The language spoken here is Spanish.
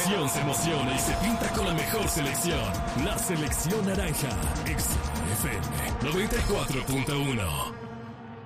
afición se emociona y se pinta con la mejor selección. La selección naranja. XFM 94.1.